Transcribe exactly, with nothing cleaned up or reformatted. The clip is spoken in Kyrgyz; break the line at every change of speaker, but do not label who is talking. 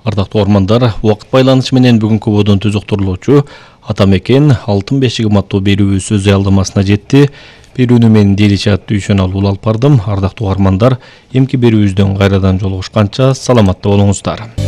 Ардактуу угармандар, убакыт байланышы менен бүгүнкү бодон түзүктүрүлүүчү Атамекен алтын бешигим аттуу берүүбүз өз аялдамасына жетти. Берүүнү мен Деличат Дүйшөнал улалып бардым. Ардактуу угармандар, эмки берүүбүздөн кайрадан жолугушканча саламатта болуңуздар.